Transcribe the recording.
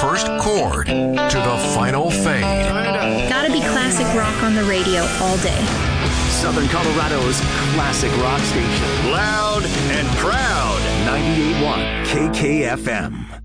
first chord to the final fade. Gotta be classic rock on the radio all day. Southern Colorado's classic rock station. Loud and proud. 98.1 KKFM.